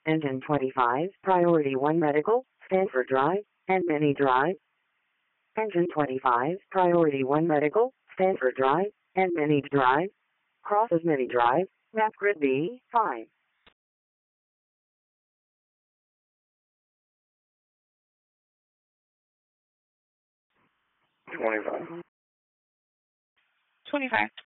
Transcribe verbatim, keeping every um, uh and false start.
Engine twenty-five, Priority one Medical, Stanford Drive, and Mini Drive. Engine twenty-five, Priority one Medical, Stanford Drive, and Mini Drive. Crosses Mini Drive, map grid B five. twenty-five. twenty-five.